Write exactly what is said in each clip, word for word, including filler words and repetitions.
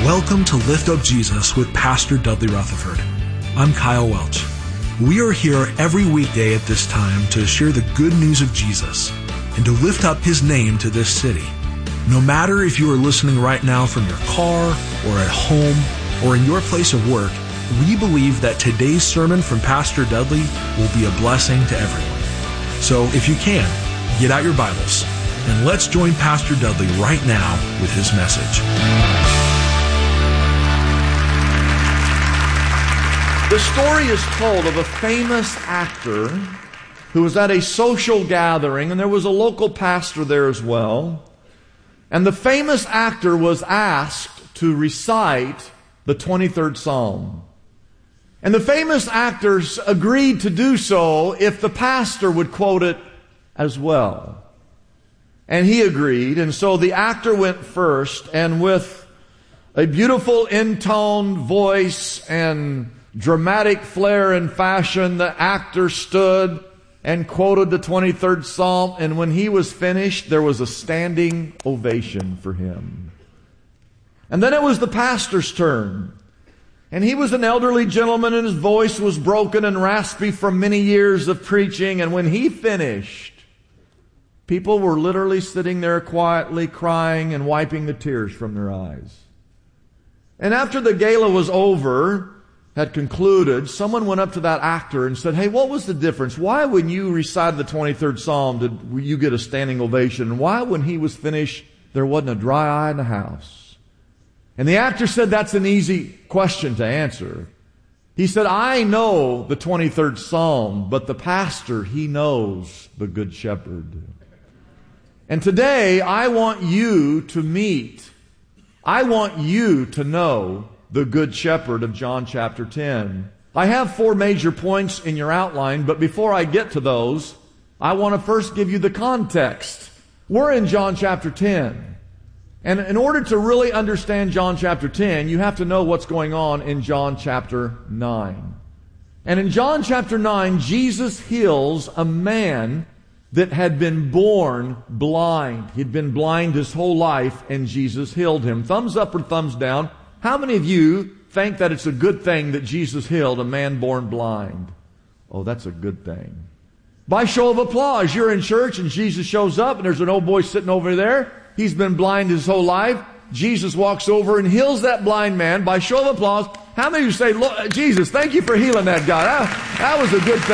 Welcome to Lift Up Jesus with Pastor Dudley Rutherford. I'm Kyle Welch. We are here every weekday at this time to share the good news of Jesus and to lift up His name to this city. No matter if you are listening right now from your car or at home or in your place of work, we believe that today's sermon from Pastor Dudley will be a blessing to everyone. So if you can, get out your Bibles and let's join Pastor Dudley right now with his message. The story is told of a famous actor who was at a social gathering, and there was a local pastor there as well. And the famous actor was asked to recite the twenty-third Psalm. And the famous actors agreed to do so if the pastor would quote it as well. And he agreed, and so the actor went first, and with a beautiful intoned voice and dramatic flair and fashion, the actor stood and quoted the twenty-third Psalm, and when he was finished, there was a standing ovation for him. And then it was the pastor's turn. And he was an elderly gentleman, and his voice was broken and raspy from many years of preaching, and when he finished, people were literally sitting there quietly crying and wiping the tears from their eyes. And after the gala was over, had concluded, someone went up to that actor and said, "Hey, what was the difference? Why when you recited the twenty-third Psalm did you get a standing ovation? And why when he was finished there wasn't a dry eye in the house?" And the actor said, "That's an easy question to answer." He said, "I know the twenty-third Psalm, but the pastor, he knows the Good Shepherd." And today I want you to meet, I want you to know the Good Shepherd of John chapter ten. I have four major points in your outline, but before I get to those, I want to first give you the context. We're in John chapter ten. And in order to really understand John chapter ten, you have to know what's going on in John chapter nine. And in John chapter nine, Jesus heals a man that had been born blind. He'd been blind his whole life, and Jesus healed him. Thumbs up or thumbs down. How many of you think that it's a good thing that Jesus healed a man born blind? Oh, that's a good thing. By show of applause, you're in church and Jesus shows up and there's an old boy sitting over there. He's been blind his whole life. Jesus walks over and heals that blind man. By show of applause, how many of you say, "Lord, Jesus, thank you for healing that guy. That, that was a good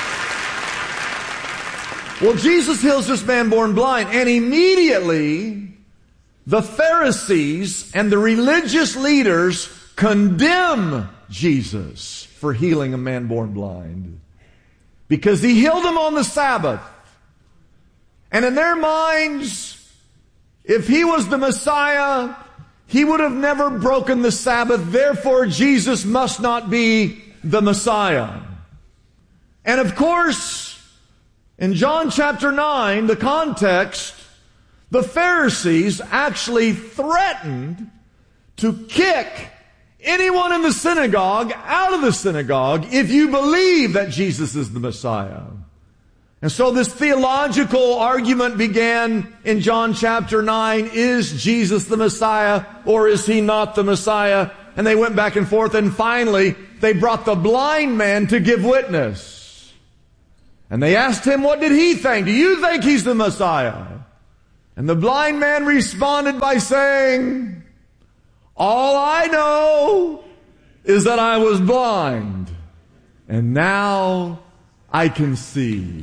thing." Well, Jesus heals this man born blind, and immediately the Pharisees and the religious leaders condemn Jesus for healing a man born blind, because he healed him on the Sabbath. And in their minds, if he was the Messiah, he would have never broken the Sabbath. Therefore, Jesus must not be the Messiah. And of course, in John chapter nine, the context, the Pharisees actually threatened to kick anyone in the synagogue out of the synagogue if you believe that Jesus is the Messiah. And so this theological argument began in John chapter nine. Is Jesus the Messiah or is he not the Messiah? And they went back and forth, and finally they brought the blind man to give witness. And they asked him, what did he think? Do you think he's the Messiah? And the blind man responded by saying, "All I know is that I was blind, and now I can see."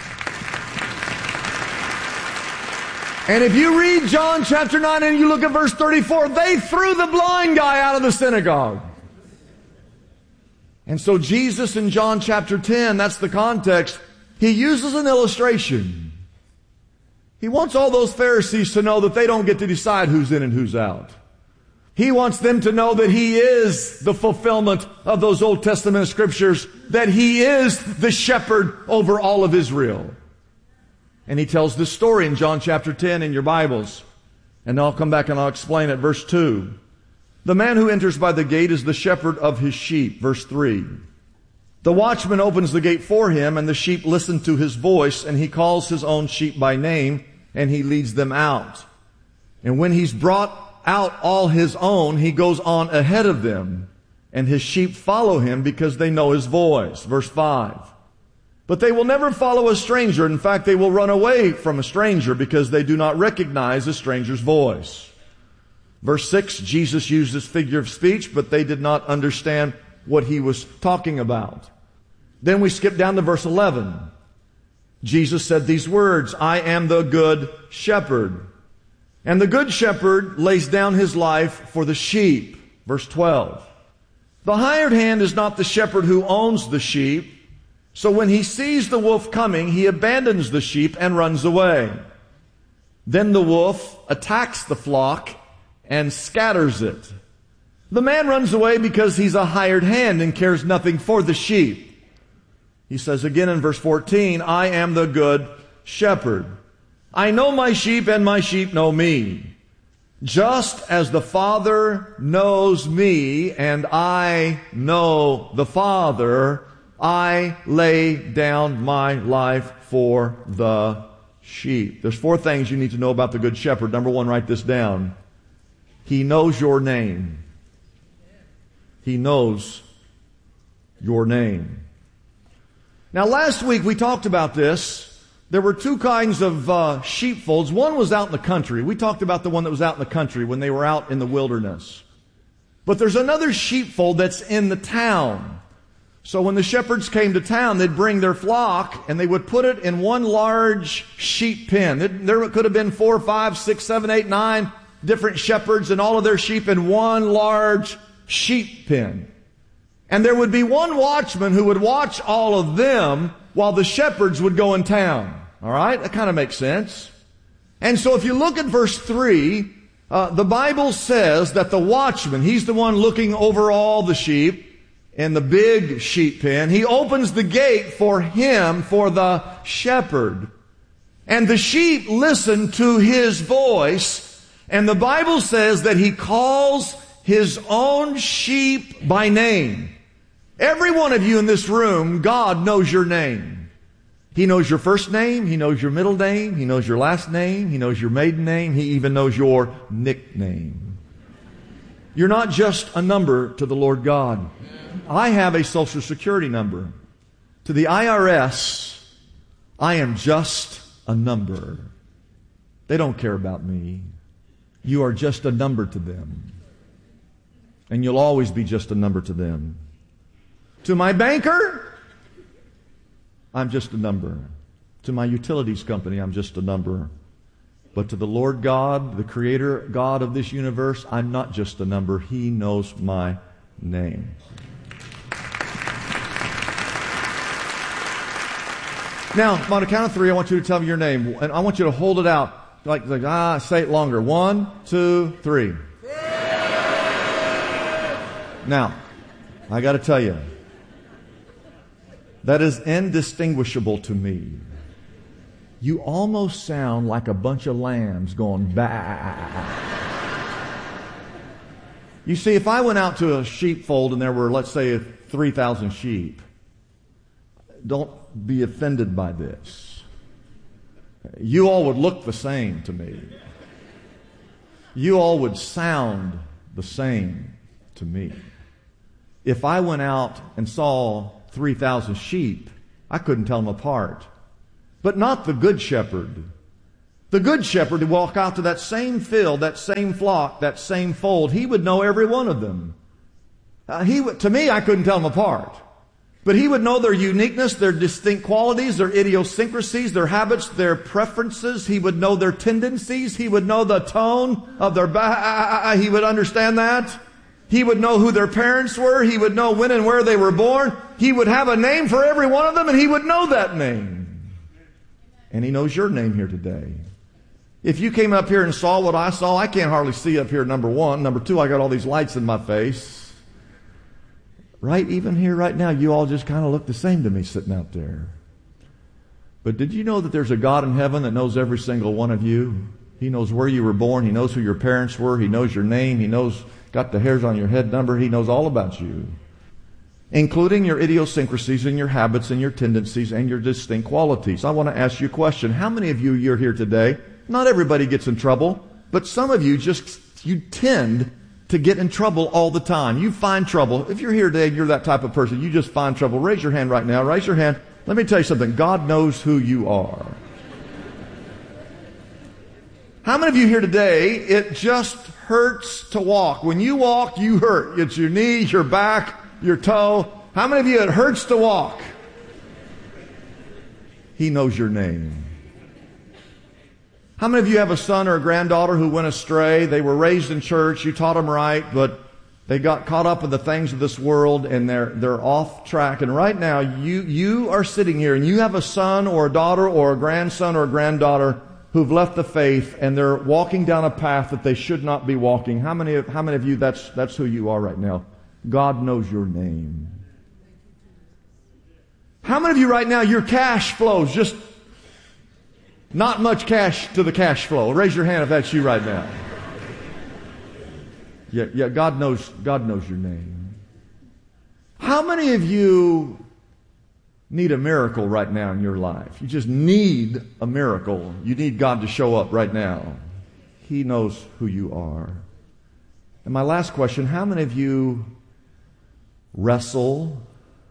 And if you read John chapter nine and you look at verse thirty-four, they threw the blind guy out of the synagogue. And so Jesus in John chapter ten, that's the context, he uses an illustration. He wants all those Pharisees to know that they don't get to decide who's in and who's out. He wants them to know that he is the fulfillment of those Old Testament scriptures, that he is the shepherd over all of Israel. And he tells this story in John chapter ten in your Bibles. And I'll come back and I'll explain it. Verse two. The man who enters by the gate is the shepherd of his sheep. Verse three. The watchman opens the gate for him, and the sheep listen to his voice, and he calls his own sheep by name, and he leads them out. And when he's brought out all his own, he goes on ahead of them, and his sheep follow him because they know his voice. Verse five. But they will never follow a stranger. In fact, they will run away from a stranger because they do not recognize a stranger's voice. Verse six, Jesus used this figure of speech, but they did not understand what he was talking about. Then we skip down to verse eleven. Jesus said these words, I am the good shepherd. And the good shepherd lays down his life for the sheep. Verse twelve. The hired hand is not the shepherd who owns the sheep. So when he sees the wolf coming, he abandons the sheep and runs away. Then the wolf attacks the flock and scatters it. The man runs away because he's a hired hand and cares nothing for the sheep. He says again in verse fourteen, I am the good shepherd. I know my sheep and my sheep know me. Just as the Father knows me and I know the Father, I lay down my life for the sheep. There's four things you need to know about the good shepherd. Number one, write this down. He knows your name. He knows your name. Now, last week we talked about this. There were two kinds of uh, sheepfolds. One was out in the country. We talked about the one that was out in the country when they were out in the wilderness. But there's another sheepfold that's in the town. So when the shepherds came to town, they'd bring their flock and they would put it in one large sheep pen. It, there could have been four, five, six, seven, eight, nine different shepherds and all of their sheep in one large sheep pen. And there would be one watchman who would watch all of them while the shepherds would go in town. All right? That kind of makes sense. And so if you look at verse three, uh, the Bible says that the watchman, he's the one looking over all the sheep in the big sheep pen. He opens the gate for him, for the shepherd. And the sheep listen to his voice. And the Bible says that he calls his own sheep by name. Every one of you in this room, God knows your name. He knows your first name. He knows your middle name. He knows your last name. He knows your maiden name. He even knows your nickname. You're not just a number to the Lord God. I have a Social Security number. To the I R S, I am just a number. They don't care about me. You are just a number to them. And you'll always be just a number to them. To my banker, I'm just a number. To my utilities company, I'm just a number. But to the Lord God, the Creator God of this universe, I'm not just a number. He knows my name. Now, on the count of three, I want you to tell me your name. And I want you to hold it out. Like, like ah, say it longer. One, two, three. Now, I got to tell you, that is indistinguishable to me. You almost sound like a bunch of lambs going bah. You see, if I went out to a sheepfold and there were, let's say, three thousand sheep, don't be offended by this. You all would look the same to me. You all would sound the same to me. If I went out and saw three thousand sheep, I couldn't tell them apart. But not the good shepherd. The good shepherd would walk out to that same field, that same flock, that same fold. He would know every one of them. Uh, he would, to me, I couldn't tell them apart. But he would know their uniqueness, their distinct qualities, their idiosyncrasies, their habits, their preferences. He would know their tendencies. He would know the tone of their bah. He would understand that. He would know who their parents were. He would know when and where they were born. He would have a name for every one of them, and he would know that name. And he knows your name here today. If you came up here and saw what I saw, I can't hardly see up here, number one. Number two, I got all these lights in my face. Right, even here right now, you all just kind of look the same to me sitting out there. But did you know that there's a God in heaven that knows every single one of you? He knows where you were born. He knows who your parents were. He knows your name. He knows, got the hairs on your head number. He knows all about you, including your idiosyncrasies and your habits and your tendencies and your distinct qualities. I want to ask you a question. How many of you, you're here today? Not everybody gets in trouble, but some of you just you tend to get in trouble all the time. You find trouble. If you're here today and you're that type of person, you just find trouble. Raise your hand right now. Raise your hand. Let me tell you something. God knows who you are. How many of you here today, it just hurts to walk? When you walk, you hurt. It's your knee, your back, your toe. How many of you, it hurts to walk? He knows your name. How many of you have a son or a granddaughter who went astray? They were raised in church, you taught them right, but they got caught up in the things of this world and they're they're off track. And right now, you you are sitting here and you have a son or a daughter or a grandson or a granddaughter who've left the faith and they're walking down a path that they should not be walking. How many of, how many of you, that's that's who you are right now? God knows your name. How many of you right now, your cash flows just not much cash to the cash flow? Raise your hand if that's you right now. Yeah, yeah, God knows, God knows your name. How many of you need a miracle right now in your life? You just need a miracle. You need God to show up right now. He knows who you are. And my last question, how many of you wrestle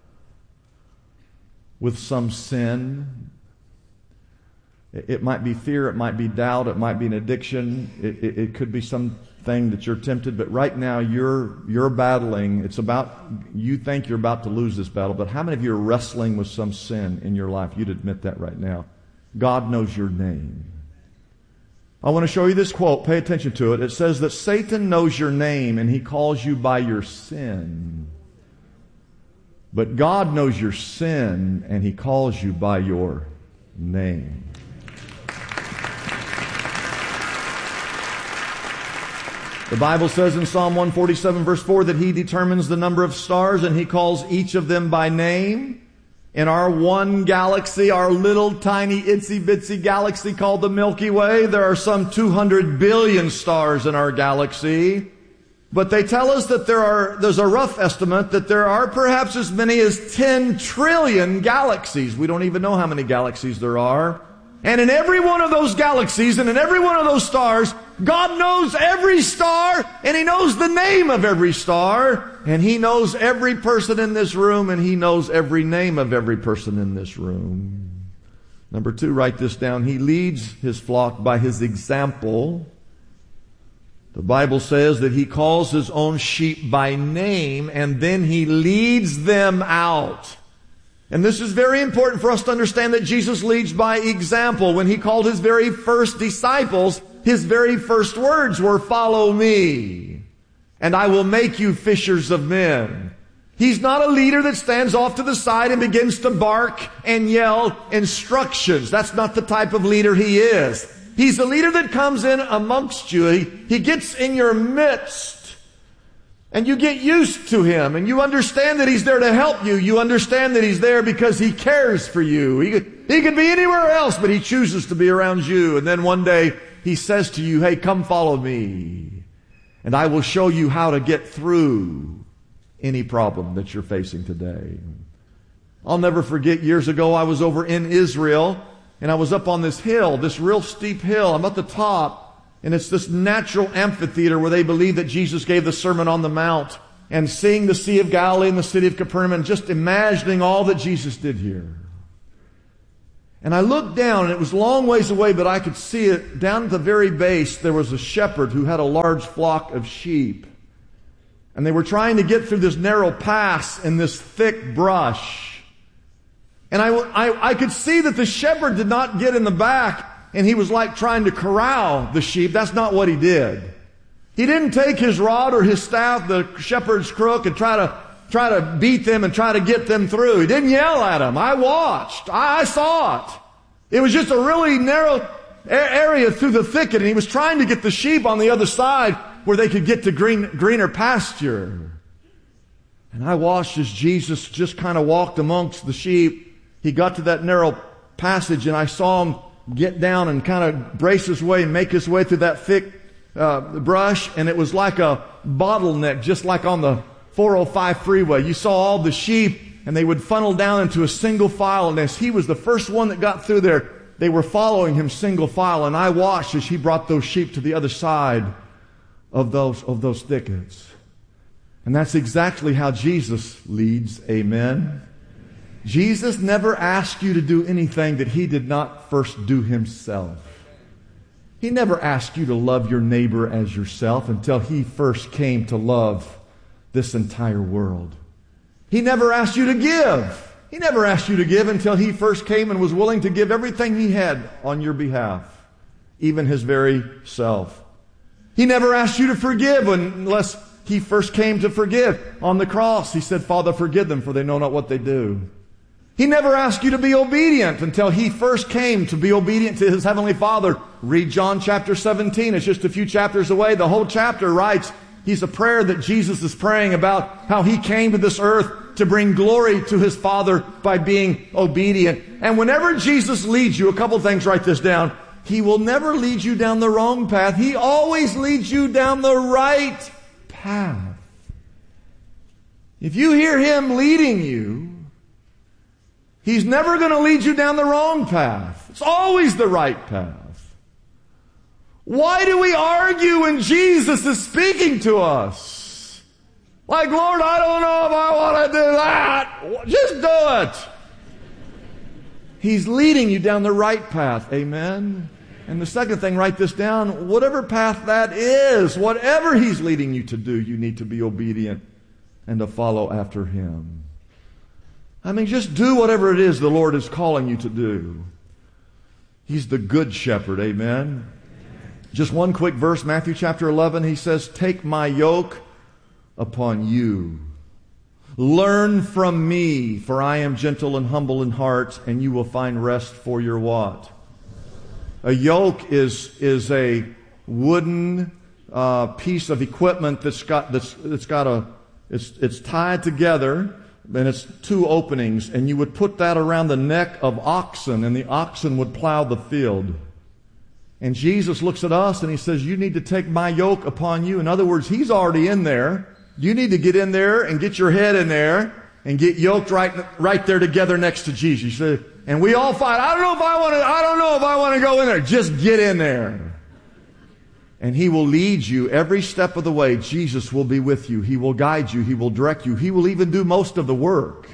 with some sin? It might be fear, it might be doubt, it might be an addiction, it, it, it could be something that you're tempted, but right now you're you're battling. It's about, you think you're about to lose this battle, but how many of you are wrestling with some sin in your life? You'd admit that right now. God knows your name. I want to show you this quote. Pay attention to it. It says that Satan knows your name and he calls you by your sin. But God knows your sin and he calls you by your name. The Bible says in Psalm one forty-seven verse four that He determines the number of stars and He calls each of them by name. In our one galaxy, our little tiny itsy bitsy galaxy called the Milky Way, there are some two hundred billion stars in our galaxy. But they tell us that there are, there's a rough estimate that there are perhaps as many as ten trillion galaxies. We don't even know how many galaxies there are. And in every one of those galaxies and in every one of those stars, God knows every star and He knows the name of every star. And He knows every person in this room and He knows every name of every person in this room. Number two, write this down. He leads His flock by His example. The Bible says that He calls His own sheep by name and then He leads them out. And this is very important for us to understand that Jesus leads by example. When He called His very first disciples, His very first words were, "Follow me, and I will make you fishers of men." He's not a leader that stands off to the side and begins to bark and yell instructions. That's not the type of leader He is. He's a leader that comes in amongst you. He, he gets in your midst. And you get used to Him. And you understand that He's there to help you. You understand that He's there because He cares for you. He could, he could be anywhere else, but He chooses to be around you. And then one day He says to you, "Hey, come follow me. And I will show you how to get through any problem that you're facing today." I'll never forget, years ago I was over in Israel. And I was up on this hill, this real steep hill. I'm at the top. And it's this natural amphitheater where they believe that Jesus gave the Sermon on the Mount. And seeing the Sea of Galilee and the city of Capernaum and just imagining all that Jesus did here. And I looked down and it was a long ways away, but I could see it. Down at the very base, there was a shepherd who had a large flock of sheep. And they were trying to get through this narrow pass in this thick brush. And I, I, I could see that the shepherd did not get in the back and he was like trying to corral the sheep. That's not what he did. He didn't take his rod or his staff, the shepherd's crook, and try to try to beat them and try to get them through. He didn't yell at them. I watched. I, I saw it. It was just a really narrow area through the thicket, and he was trying to get the sheep on the other side where they could get to green, greener pasture. And I watched as Jesus just kind of walked amongst the sheep. He got to that narrow passage, and I saw him get down and kind of brace his way and make his way through that thick uh, brush. And it was like a bottleneck, just like on the four oh five freeway. You saw all the sheep, and they would funnel down into a single file. And as he was the first one that got through there, they were following him single file. And I watched as he brought those sheep to the other side of those, of those thickets. And that's exactly how Jesus leads. Amen. Jesus never asked you to do anything that He did not first do Himself. He never asked you to love your neighbor as yourself until He first came to love this entire world. He never asked you to give. He never asked you to give until He first came and was willing to give everything He had on your behalf, even His very self. He never asked you to forgive unless He first came to forgive. On the cross, He said, Father, forgive them, for they know not what they do. He never asked you to be obedient until He first came to be obedient to His Heavenly Father. Read John chapter seventeen. It's just a few chapters away. The whole chapter writes, he's a prayer that Jesus is praying about how He came to this earth to bring glory to His Father by being obedient. And whenever Jesus leads you, a couple things, write this down. He will never lead you down the wrong path. He always leads you down the right path. If you hear Him leading you, He's never going to lead you down the wrong path. It's always the right path. Why do we argue when Jesus is speaking to us? Like, Lord, I don't know if I want to do that. Just do it. He's leading you down the right path. Amen. And the second thing, write this down. Whatever path that is, whatever He's leading you to do, you need to be obedient and to follow after Him. I mean, just do whatever it is the Lord is calling you to do. He's the good shepherd, amen? Just one quick verse, Matthew chapter eleven, He says, take my yoke upon you. Learn from me, for I am gentle and humble in heart, and you will find rest for your what? A yoke is, is a wooden uh, piece of equipment that's got, that's, it's got a, it's, it's tied together, and it's two openings, and you would put that around the neck of oxen, and the oxen would plow the field. And Jesus looks at us and He says, you need to take my yoke upon you. In other words, He's already in there. You need to get in there and get your head in there and get yoked right, right there together next to Jesus. You say, and we all fight. I don't know if I want to, I don't know if I want to go in there. Just get in there. And He will lead you every step of the way. Jesus will be with you. He will guide you. He will direct you. He will even do most of the work.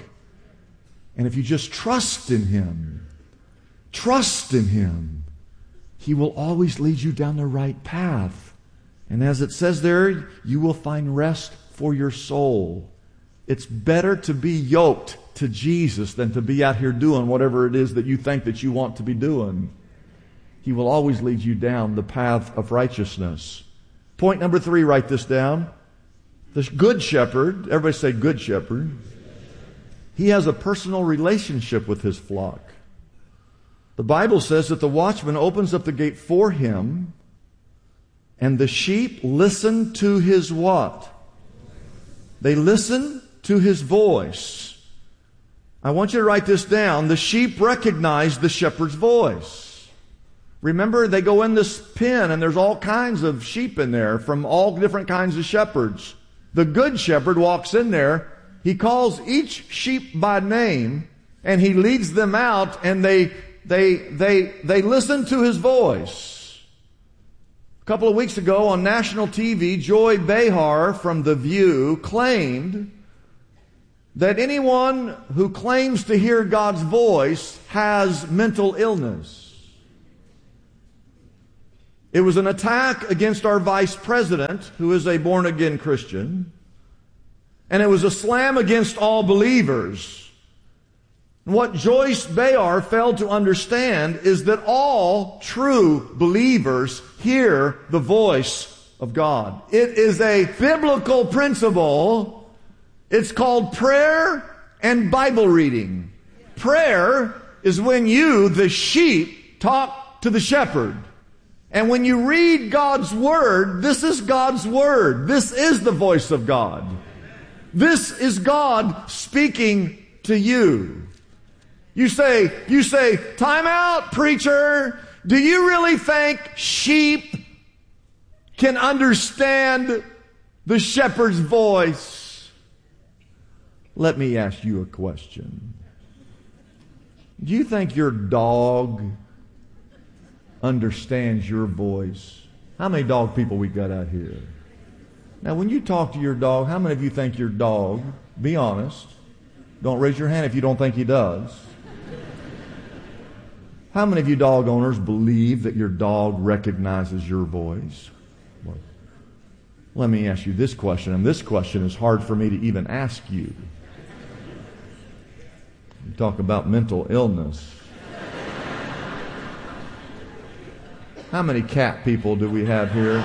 And if you just trust in Him, trust in Him, He will always lead you down the right path. And as it says there, you will find rest for your soul. It's better to be yoked to Jesus than to be out here doing whatever it is that you think that you want to be doing. He will always lead you down the path of righteousness. Point number three, write this down. The good shepherd, everybody say good shepherd. He has a personal relationship with his flock. The Bible says that the watchman opens up the gate for him, and the sheep listen to his what? They listen to his voice. I want you to write this down. The sheep recognize the shepherd's voice. Remember, they go in this pen, and there's all kinds of sheep in there from all different kinds of shepherds. The good shepherd walks in there. He calls each sheep by name, and He leads them out, and they they they they listen to His voice. A couple of weeks ago on national T V, Joy Behar from The View claimed that anyone who claims to hear God's voice has mental illness. It was an attack against our vice president, who is a born-again Christian. And it was a slam against all believers. And what Joyce Behar failed to understand is that all true believers hear the voice of God. It is a biblical principle. It's called prayer and Bible reading. Prayer is when you, the sheep, talk to the shepherd. And when you read God's Word, this is God's Word. This is the voice of God. This is God speaking to you. You say, you say, time out, preacher. Do you really think sheep can understand the shepherd's voice? Let me ask you a question. Do you think your dog understands your voice? How many dog people we got out here? Now, when you talk to your dog, how many of you think your dog, be honest, don't raise your hand if you don't think he does. How many of you dog owners believe that your dog recognizes your voice? Well, let me ask you this question, and this question is hard for me to even ask you. You talk about mental illness. How many cat people do we have here?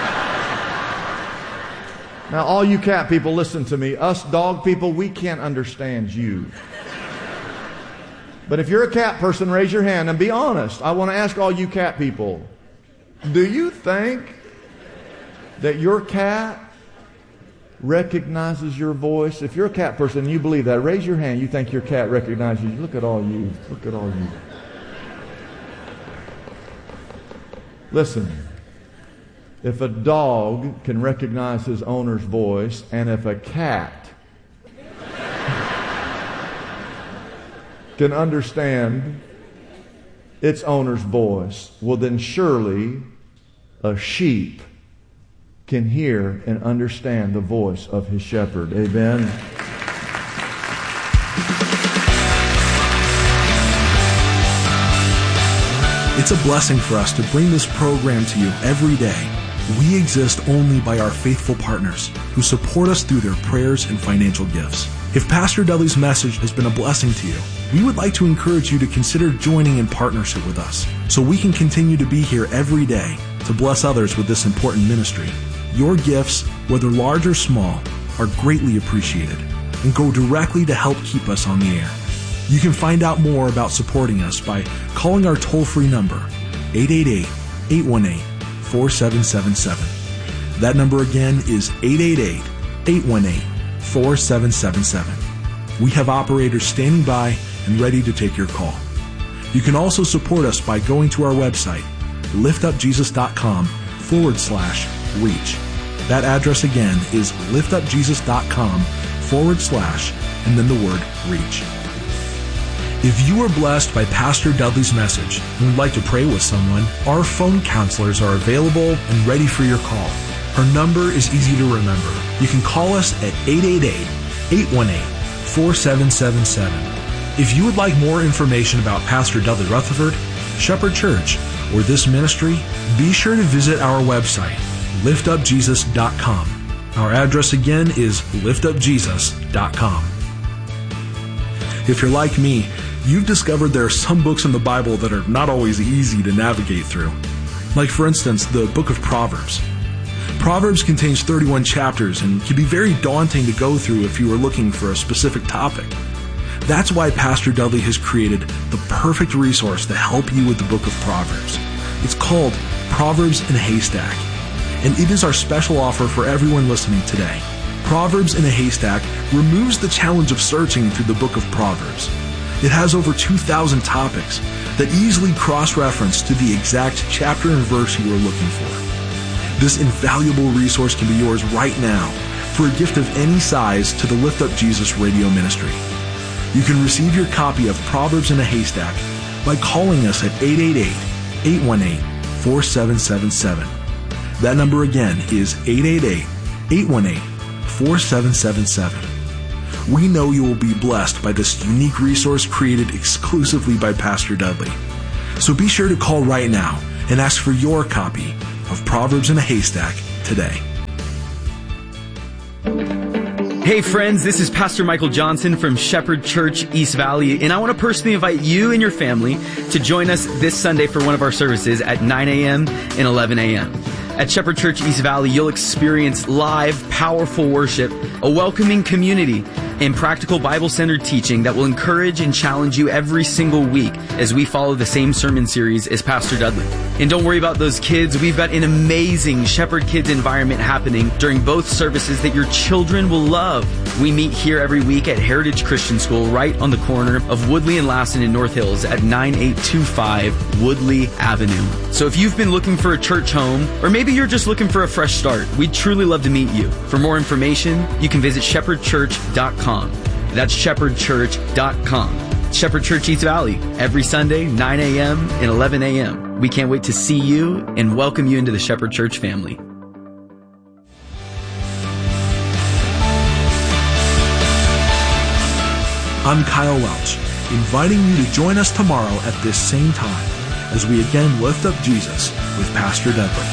Now, all you cat people, listen to me. Us dog people, we can't understand you. But if you're a cat person, raise your hand and be honest. I want to ask all you cat people, do you think that your cat recognizes your voice? If you're a cat person and you believe that, raise your hand. You think your cat recognizes you. Look at all you. Look at all you. Listen, if a dog can recognize his owner's voice, and if a cat can understand its owner's voice, well then surely a sheep can hear and understand the voice of his shepherd. Amen. It's a blessing for us to bring this program to you every day. We exist only by our faithful partners who support us through their prayers and financial gifts. If Pastor Dudley's message has been a blessing to you, we would like to encourage you to consider joining in partnership with us so we can continue to be here every day to bless others with this important ministry. Your gifts, whether large or small, are greatly appreciated and go directly to help keep us on the air. You can find out more about supporting us by calling our toll-free number, eight eight eight, eight one eight, four seven seven seven. That number again is eight eight eight, eight one eight, four seven seven seven. We have operators standing by and ready to take your call. You can also support us by going to our website, liftupjesus.com forward slash reach. That address again is liftupjesus.com forward slash and then the word reach. If you were blessed by Pastor Dudley's message and would like to pray with someone, our phone counselors are available and ready for your call. Our number is easy to remember. You can call us at eight eight eight, eight one eight, four seven seven seven. If you would like more information about Pastor Dudley Rutherford, Shepherd Church, or this ministry, be sure to visit our website, lift up jesus dot com. Our address again is lift up jesus dot com. If you're like me, you've discovered there are some books in the Bible that are not always easy to navigate through. Like, for instance, the book of Proverbs. Proverbs contains thirty-one chapters and can be very daunting to go through if you are looking for a specific topic. That's why Pastor Dudley has created the perfect resource to help you with the book of Proverbs. It's called Proverbs in a Haystack, and it is our special offer for everyone listening today. Proverbs in a Haystack removes the challenge of searching through the book of Proverbs. It has over two thousand topics that easily cross-reference to the exact chapter and verse you are looking for. This invaluable resource can be yours right now for a gift of any size to the Lift Up Jesus radio ministry. You can receive your copy of Proverbs in a Haystack by calling us at eight eight eight, eight one eight, four seven seven seven. That number again is eight eight eight, eight one eight, four seven seven seven. We know you will be blessed by this unique resource created exclusively by Pastor Dudley. So be sure to call right now and ask for your copy of Proverbs in a Haystack today. Hey friends, this is Pastor Michael Johnson from Shepherd Church East Valley, and I want to personally invite you and your family to join us this Sunday for one of our services at nine a.m. and eleven a.m. At Shepherd Church East Valley, you'll experience live, powerful worship, a welcoming community, and practical Bible-centered teaching that will encourage and challenge you every single week as we follow the same sermon series as Pastor Dudley. And don't worry about those kids. We've got an amazing Shepherd Kids environment happening during both services that your children will love. We meet here every week at Heritage Christian School right on the corner of Woodley and Lassen in North Hills at nine eight two five Woodley Avenue. So if you've been looking for a church home, or maybe you're just looking for a fresh start, we'd truly love to meet you. For more information, you can visit shepherd church dot com. That's shepherd church dot com. Shepherd Church East Valley, every Sunday, nine a.m. and eleven a.m. We can't wait to see you and welcome you into the Shepherd Church family. I'm Kyle Welch, inviting you to join us tomorrow at this same time as we again lift up Jesus with Pastor Dudley.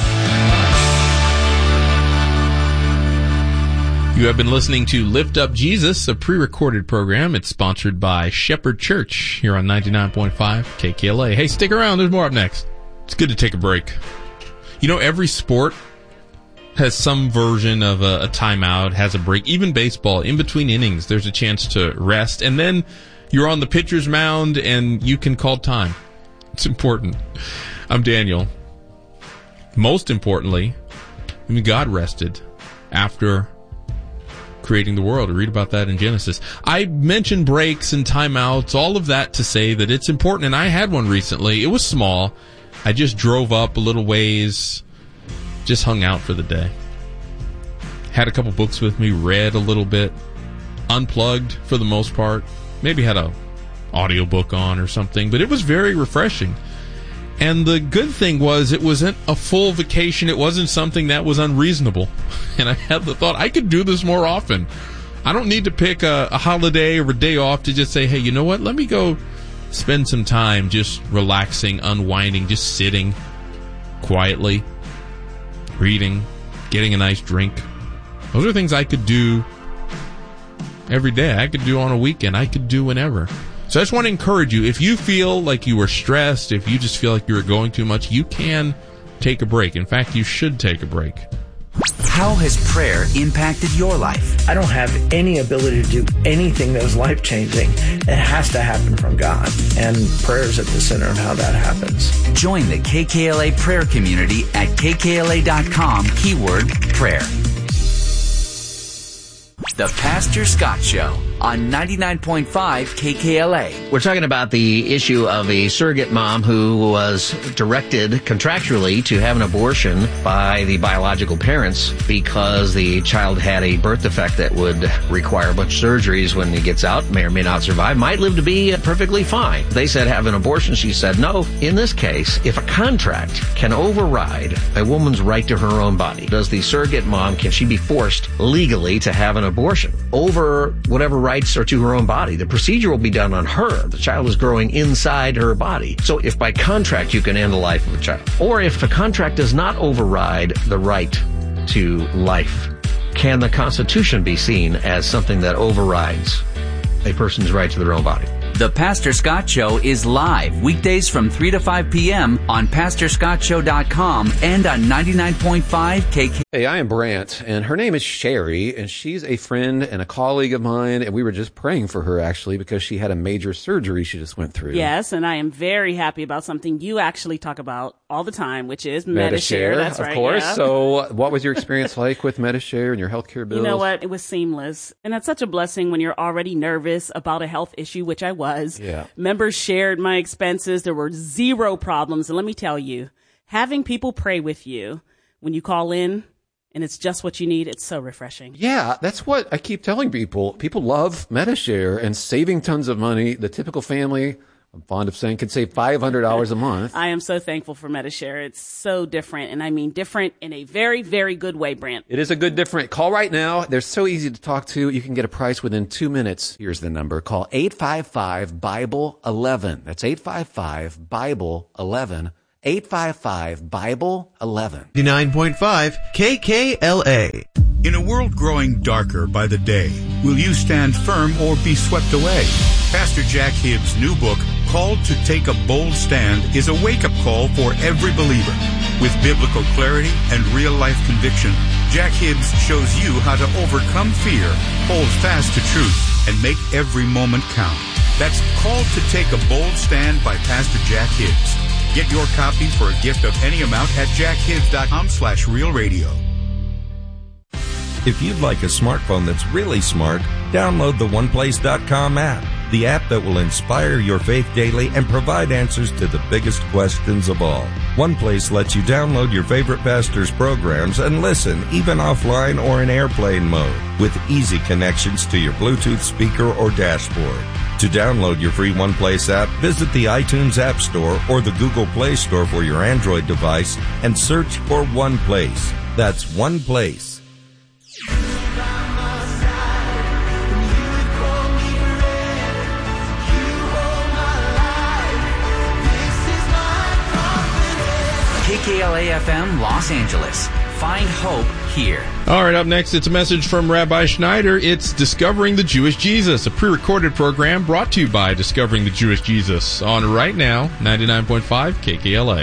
You have been listening to Lift Up Jesus, a pre-recorded program. It's sponsored by Shepherd Church here on ninety-nine point five K K L A. Hey, stick around. There's more up next. It's good to take a break. You know, every sport has some version of a, a timeout, has a break. Even baseball, in between innings, there's a chance to rest. And then you're on the pitcher's mound and you can call time. It's important. I'm Daniel. Most importantly, I mean, God rested after creating the world. I read about that in Genesis. I mentioned breaks and timeouts, all of that to say that it's important. And I had one recently. It was small. I just drove up a little ways, just hung out for the day. Had a couple books with me, read a little bit, unplugged for the most part. Maybe had a audiobook on or something, but it was very refreshing. And the good thing was it wasn't a full vacation. It wasn't something that was unreasonable. And I had the thought, I could do this more often. I don't need to pick a, a holiday or a day off to just say, hey, you know what? Let me go spend some time just relaxing, unwinding, just sitting quietly, reading, getting a nice drink. Those are things I could do every day. I could do on a weekend. I could do whenever. So I just want to encourage you, if you feel like you are stressed, if you just feel like you're going too much, you can take a break. In fact, you should take a break. How has prayer impacted your life? I don't have any ability to do anything that is life-changing. It has to happen from God. And prayer is at the center of how that happens. Join the K K L A prayer community at K K L A dot com, keyword prayer. The Pastor Scott Show on ninety-nine point five K K L A. We're talking about the issue of a surrogate mom who was directed contractually to have an abortion by the biological parents because the child had a birth defect that would require a bunch of surgeries when he gets out, may or may not survive, might live to be perfectly fine. They said have an abortion. She said no. In this case, if a contract can override a woman's right to her own body, does the surrogate mom, can she be forced legally to have an abortion over whatever rights are to her own body? The procedure will be done on her. The child is growing inside her body. So if by contract you can end the life of a child, or if the contract does not override the right to life, can the Constitution be seen as something that overrides a person's right to their own body? The Pastor Scott Show is live weekdays from three to five p.m. on pastor scott show dot com and on ninety-nine point five K K. Hey, I am Brant, and her name is Sherry, and she's a friend and a colleague of mine, and we were just praying for her, actually, because she had a major surgery she just went through. Yes, and I am very happy about something you actually talk about all the time, which is Medi-Share. That's of right, course. yeah. So what was your experience like with Medi-Share and your healthcare bills? You know what? It was seamless. And that's such a blessing when you're already nervous about a health issue, which I was. Yeah. Members shared my expenses. There were zero problems. And let me tell you, having people pray with you when you call in, and it's just what you need, it's so refreshing. Yeah, that's what I keep telling people. People love Medi-Share and saving tons of money. The typical family, I'm fond of saying, could save five hundred dollars a month. I am so thankful for Medi-Share. It's so different, and I mean different in a very, very good way, Brant. It is a good different. Call right now. They're so easy to talk to. You can get a price within two minutes. Here's the number. Call eight five five Bible eleven. That's eight five five Bible eleven. eight five five Bible eleven. ninety-nine point five K K L A. In a world growing darker by the day, will you stand firm or be swept away? Pastor Jack Hibbs' new book, Called to Take a Bold Stand, is a wake-up call for every believer. With biblical clarity and real-life conviction, Jack Hibbs shows you how to overcome fear, hold fast to truth, and make every moment count. That's Called to Take a Bold Stand by Pastor Jack Hibbs. Get your copy for a gift of any amount at jackhibbs.com slash real radio. If you'd like a smartphone that's really smart, download the one place dot com app, the app that will inspire your faith daily and provide answers to the biggest questions of all. OnePlace lets you download your favorite pastor's programs and listen, even offline or in airplane mode, with easy connections to your Bluetooth speaker or dashboard. To download your free OnePlace app, visit the iTunes App Store or the Google Play Store for your Android device and search for OnePlace. That's OnePlace. K K L A F M Los Angeles. Find hope here. All right, up next, it's a message from Rabbi Schneider. It's Discovering the Jewish Jesus, a pre-recorded program brought to you by Discovering the Jewish Jesus on right now, ninety-nine point five K K L A.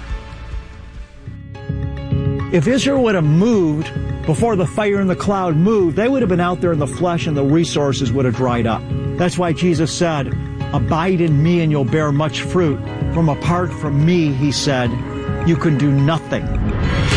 If Israel would have moved before the fire and the cloud moved, they would have been out there in the flesh and the resources would have dried up. That's why Jesus said, abide in me and you'll bear much fruit. From apart from me, he said, you can do nothing.